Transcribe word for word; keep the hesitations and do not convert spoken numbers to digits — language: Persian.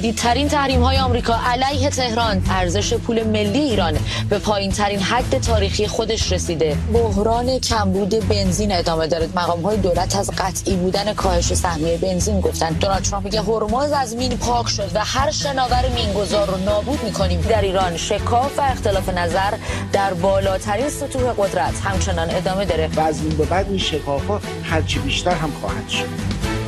جدیدترین تحریم‌های آمریکا علیه تهران. ارزش پول ملی ایران به پایین‌ترین حد تاریخی خودش رسیده. بحران کمبود بنزین ادامه داره. مقام‌های دولت از قطعی بودن کاهش سهمیه بنزین گفتن. دونالد ترامپ میگه هرمز از مین پاک شد و هر شناور مینگذار رو نابود می‌کنیم. در ایران شکاف و اختلاف نظر در بالاترین سطوح قدرت همچنان ادامه داره و از این به بعد این شکاف‌ها هرچی بیشتر هم خواهد شد.